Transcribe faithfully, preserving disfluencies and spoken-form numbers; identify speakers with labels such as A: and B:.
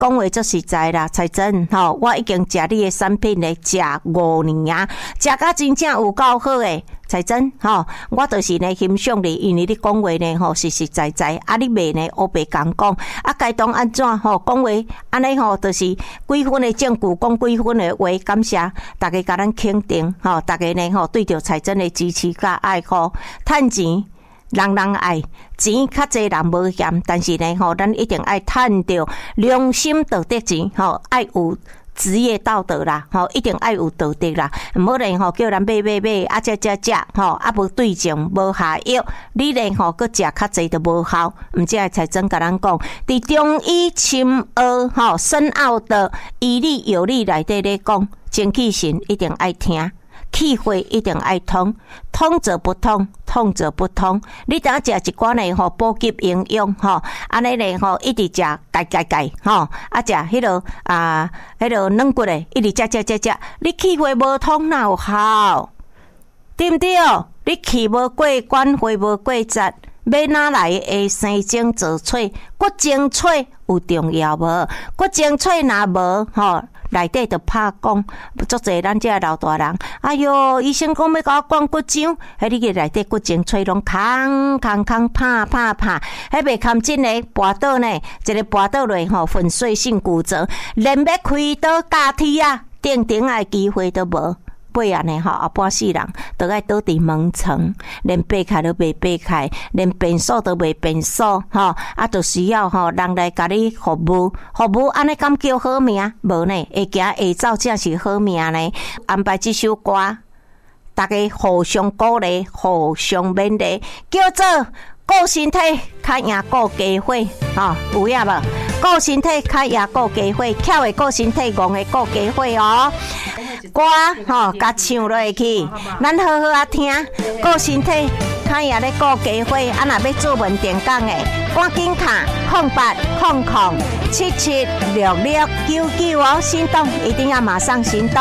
A: 讲话足实在啦，彩珍吼，我已经食你的产品咧，食五年啊，食甲真正有够好诶，彩珍吼，我就是呢欣赏你，因为你讲话呢吼实实在在，啊你袂呢乌白讲讲，啊该当安怎吼讲话，安尼吼就是几分的证据，讲几分的话，感谢大家甲咱肯定吼，大家呢吼对着彩珍的支持甲爱护，趁钱。人人爱钱，较济人无嫌，但是呢，吼，咱一定爱趁着良心道德钱，吼，爱有职业道德啦，吼，一定爱有道德啦，唔好咧吼叫人买买买，啊食食食，吼，啊无对症无下药，你咧吼搁食较济都无效，毋只才真甲咱讲，伫中医深奥吼深奥的医理药理内底咧讲，精气神一定爱听。气血一定爱通，通则不通，通则不通。你等下食一罐呢吼，补给营养吼，安尼咧吼，一直食改改改吼，啊食迄落啊，迄落软骨诶，一直食食食食，你气血无通哪有效？对毋对？你气无过关，血无过闸，要哪来会生精造髓？骨精髓有重要无？骨精髓若无吼？内底就拍讲，足侪咱这老大人，哎哟，医生讲要甲我灌骨浆，迄你个内底骨精髓拢空空空拍拍拍，迄袂堪真诶，跋倒呢，一个跋倒落吼，粉碎性骨折，连要开刀架梯啊，定定诶机会都无。尾啊呢吼，后半世人都爱倒伫门床，连爬开都袂爬开，连便所都袂便所，吼啊，就需要吼人来甲你服务，服务安尼敢叫好命？无呢，会行会走才是好命呢。安排这首歌，大家互相鼓励，互相勉励，叫做顾身体，较赢顾家伙，吼有影无？顾身体，较赢顾家伙，巧的顾身体，戆的顾家伙哦。歌吼，甲唱落去，咱好好啊听。顾身体，较赢咧顾家伙。啊，若要做文电讲的，赶紧卡空八空空七七六六九九哦，行动一定要马上行动。